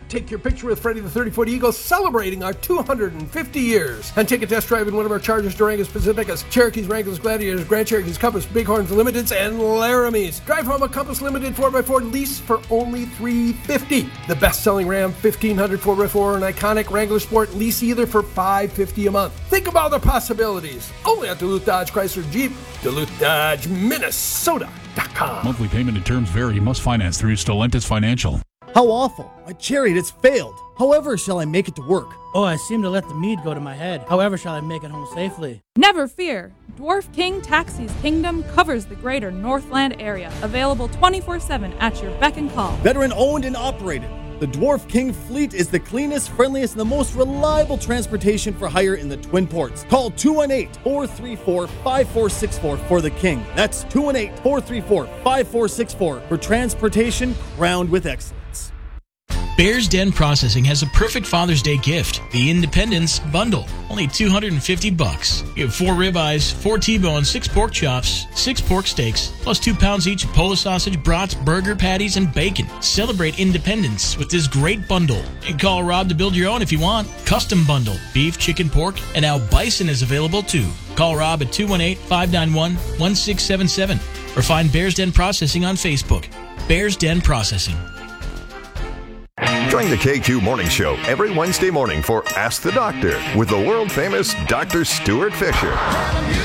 Take your picture with Freddie the 30-foot Eagle celebrating our 250 years. And take a test drive in one of our Chargers, Durangos, Pacificas, Cherokees, Wranglers, Gladiators, Grand Cherokees, Compass, Bighorns, Limiteds, and Laramies. Drive home a Compass Limited 4x4 lease for only $350. The best-selling Ram 1500 4x4 and iconic Wrangler Sport lease either for $550 a month. Think of all the possibilities. Only at Duluth Dodge Chrysler Jeep. Duluth Dodge, Minnesota.com. Monthly payment and terms vary. You must finance through Stellantis Financial. How awful. My chariot has failed. However shall I make it to work? Oh, I seem to let the mead go to my head. However shall I make it home safely? Never fear. Dwarf King Taxis Kingdom covers the greater Northland area. Available 24/7 at your beck and call. Veteran owned and operated. The Dwarf King fleet is the cleanest, friendliest, and the most reliable transportation for hire in the Twin Ports. Call 218-434-5464 for the King. That's 218-434-5464 for transportation crowned with excellence. Bears Den Processing has a perfect Father's Day gift, the Independence Bundle. Only $250. You have 4 ribeyes, 4 T-bones, 6 pork chops, 6 pork steaks, plus 2 pounds each of Polo sausage, brats, burger patties, and bacon. Celebrate independence with this great bundle. You can call Rob to build your own if you want. Custom bundle, beef, chicken, pork, and now bison is available too. Call Rob at 218-591-1677 or find Bears Den Processing on Facebook. Bears Den Processing. Join the KQ Morning Show every Wednesday morning for Ask the Doctor with the world-famous Dr. Stuart Fisher.